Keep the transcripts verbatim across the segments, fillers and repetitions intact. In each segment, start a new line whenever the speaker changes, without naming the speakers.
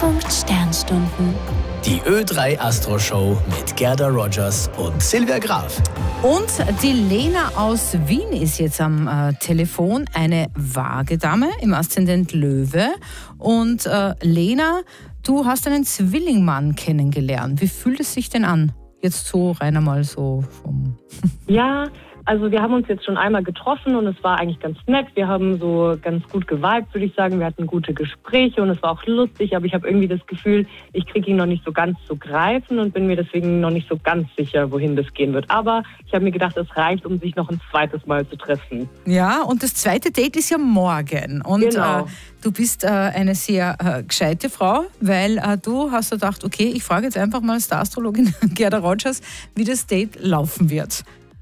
Treffpunkt Sternstunden.
Die Ö drei Astro Show mit Gerda Rogers und Silvia Graf.
Und die Lena aus Wien ist jetzt am äh, Telefon, eine Waage-Dame im Aszendent Löwe. Und äh, Lena, du hast einen Zwillingmann kennengelernt. Wie fühlt es sich denn an? Jetzt so rein einmal so vom...
Ja, also wir haben uns jetzt schon einmal getroffen und es war eigentlich ganz nett. Wir haben so ganz gut geweibt, würde ich sagen. Wir hatten gute Gespräche und es war auch lustig, aber ich habe irgendwie das Gefühl, ich kriege ihn noch nicht so ganz zu greifen und bin mir deswegen noch nicht so ganz sicher, wohin das gehen wird. Aber ich habe mir gedacht, es reicht, um sich noch ein zweites Mal zu treffen.
Ja, und das zweite Date ist ja morgen. Und
Genau.
äh, du bist äh, eine sehr äh, gescheite Frau, weil äh, du hast gedacht, okay, ich frage jetzt einfach mal Star-Astrologin Gerda Rogers, wie das Date laufen wird.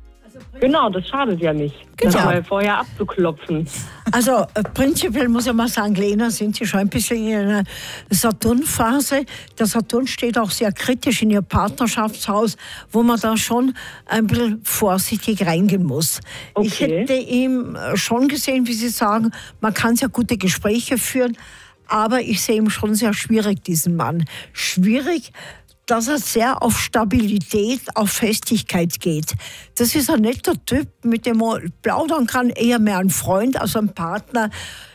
Genau, das schadet ja nicht,
Genau.
das mal vorher abzuklopfen.
Also äh, prinzipiell muss ich mal sagen, Lena, sind Sie schon ein bisschen in einer Saturn-Phase. Der Saturn steht auch sehr kritisch in Ihr Partnerschaftshaus, wo man da schon ein bisschen vorsichtig reingehen muss.
Okay.
Ich hätte ihm schon gesehen, wie Sie sagen, man kann sehr gute Gespräche führen, aber ich sehe ihn schon sehr schwierig, diesen Mann. Schwierig, dass er sehr auf Stabilität, auf Festigkeit geht. Das ist ein netter Typ, mit dem man plaudern kann, eher mehr ein Freund als ein Partner.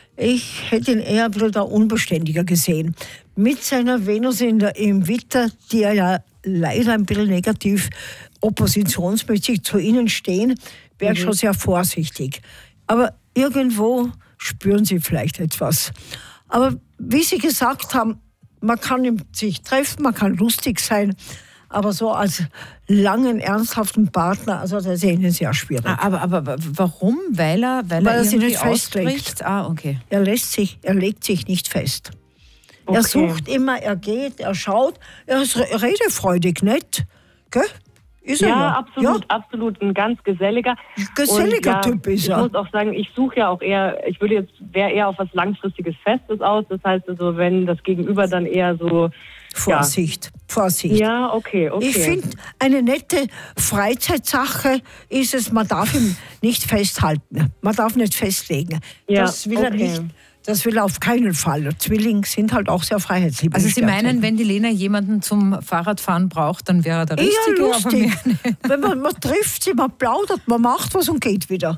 Ich hätte ihn eher ein bisschen da unbeständiger gesehen. Mit seiner Venus in der, im Witter, die er ja leider ein bisschen negativ oppositionsmäßig zu ihnen stehen, wäre ich
Mhm.
schon sehr vorsichtig. Aber irgendwo spüren sie vielleicht etwas. Aber wie Sie gesagt haben, man kann sich treffen, man kann lustig sein, aber so als langen, ernsthaften Partner, also das ist ihnen sehr schwierig.
Ah, aber, aber aber warum? Weil er, weil
Weil
er
er sich
irgendwie
nicht festlegt.
ausspricht? Ah, okay.
Er lässt sich, er legt sich nicht fest.
Okay.
Er sucht immer, er geht, er schaut, er ist re- redefreudig, nett, gell? Ist er
Ja, absolut,
Ja,
absolut. Ein ganz geselliger.
geselliger
Und,
Typ ist
ich
er.
muss auch sagen, ich suche ja auch eher, ich würde jetzt, wäre eher auf was langfristiges Festes aus. Das heißt also, wenn das Gegenüber dann eher so,
Vorsicht, Vorsicht.
ja, okay, okay.
Ich finde, eine nette Freizeitsache ist es, man darf ihn nicht festhalten. Man darf nicht festlegen.
Ja,
das will er
okay.
nicht. Das will er auf keinen Fall. Zwillinge sind halt auch sehr freiheitsliebend.
Also Sie meinen, wenn die Lena jemanden zum Fahrradfahren braucht, dann wäre er der
eher
Richtige? aber
lustig.
mehr-
Wenn man, man trifft sie, man plaudert, man macht was und geht wieder.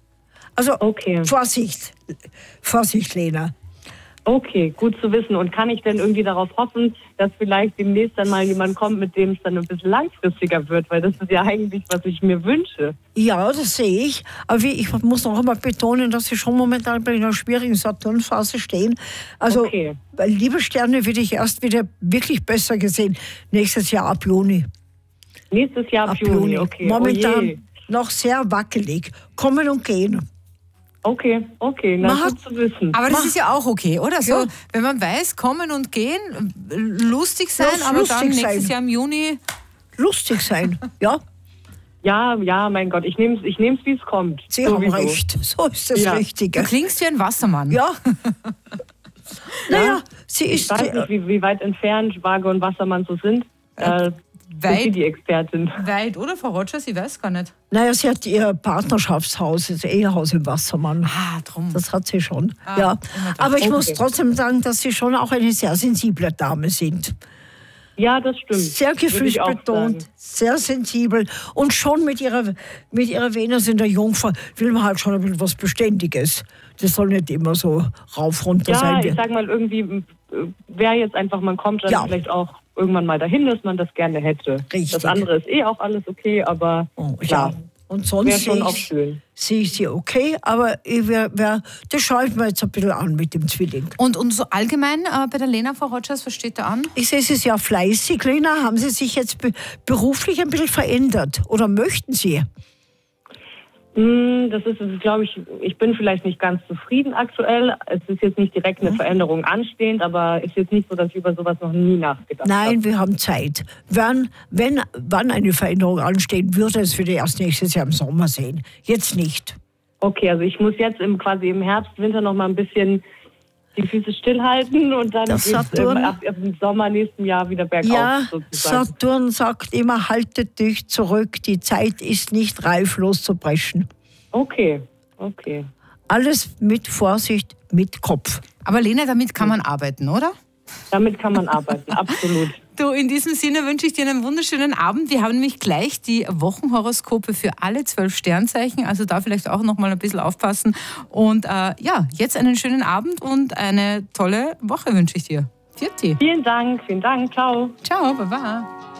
Also
Okay.
Vorsicht, Vorsicht, Lena.
Okay, gut zu wissen. Und kann ich denn irgendwie darauf hoffen, dass vielleicht demnächst dann mal jemand kommt, mit dem es dann ein bisschen langfristiger wird? Weil das ist ja eigentlich, was ich mir wünsche.
Ja, das sehe ich. Aber wie, ich muss noch einmal betonen, dass Sie schon momentan bei einer schwierigen Saturnphase stehen. Also
Okay.
bei liebe Sterne würde ich erst wieder wirklich besser gesehen nächstes Jahr ab Juni.
Nächstes Jahr ab,
Ab
Juni,
Juni.
okay.
Momentan
Oh je.
noch sehr wackelig. Kommen und gehen.
Okay, okay, na
Man
gut
hat-
zu wissen.
Aber das
Ma-
ist ja auch okay, oder? So,
Ja.
wenn man weiß, kommen und gehen, lustig sein,
Ja,
aber
lustig
dann nächstes
sein.
Jahr im Juni.
Lustig sein. Ja,
Ja, ja, mein Gott, ich nehme es, ich nehm's, wie es kommt.
Sie haben
Sowieso.
recht. So ist das
Ja.
Du
Richtige.
klingst wie ein Wassermann.
Ja. Naja, sie
Ich
ist.
weiß nicht, wie, wie weit entfernt Waage und Wassermann so sind. Äh, sind Sie
Weit,
die Expertin?
weit, oder, Frau Rogers? Ich weiß gar nicht.
Naja, sie hat ihr Partnerschaftshaus, das Ehehaus im Wassermann.
Ah, drum.
Das hat sie schon.
Ah,
ja.
immer gedacht.
Aber ich
Okay.
muss trotzdem sagen, dass sie schon auch eine sehr sensible Dame sind.
Ja, das stimmt.
Sehr
Würde ich auch
gefühlsbetont,
sagen.
sehr sensibel. Und schon mit ihrer, mit ihrer Venus in der Jungfrau will man halt schon ein bisschen was Beständiges. Das soll nicht immer so rauf, runter
Ja,
sein.
ich sag mal, irgendwie äh, wäre jetzt einfach, man kommt dann
Ja.
vielleicht auch irgendwann mal dahin, dass man das gerne hätte.
Richtig.
Das andere ist eh auch alles okay, aber
Oh,
klar,
ja. Und
wäre
sonst
schon
sehe
auch
ich,
schön.
sehe ich sie okay, aber ich wär, wär, das schaut mir jetzt ein bisschen an mit dem Zwilling.
Und, und so allgemein äh, bei der Lena, Frau Rogers, was steht da an?
Ich sehe, Sie sehr fleißig, Lena. Haben Sie sich jetzt be beruflich ein bisschen verändert? Oder möchten Sie?
Hm, Das ist, das ist glaube ich, ich bin vielleicht nicht ganz zufrieden aktuell. Es ist jetzt nicht direkt eine
Mhm.
Veränderung anstehend, aber es ist jetzt nicht so, dass ich über sowas noch nie nachgedacht habe.
Nein, wir haben Zeit. Wann, wenn, wann eine Veränderung anstehen würde, es würde erst nächstes Jahr im Sommer sehen. Jetzt nicht.
Okay, also ich muss jetzt im, quasi im Herbst, Winter noch mal ein bisschen die Füße stillhalten und dann
Das
geht's,
Saturn-
ähm, ab, ab dem Sommer nächsten Jahr wieder bergauf
Ja,
sozusagen.
Saturn sagt immer, haltet dich zurück. Die Zeit ist nicht reif, loszubrechen.
Okay, okay.
Alles mit Vorsicht, mit Kopf.
Aber Lena, damit kann man arbeiten, oder?
Damit kann man arbeiten, absolut.
Du, in diesem Sinne wünsche ich dir einen wunderschönen Abend. Wir haben nämlich gleich die Wochenhoroskope für alle zwölf Sternzeichen, also da vielleicht auch noch mal ein bisschen aufpassen. Und äh, ja, jetzt einen schönen Abend und eine tolle Woche wünsche ich dir. Vierte.
Vielen Dank, vielen Dank, ciao.
Ciao, baba.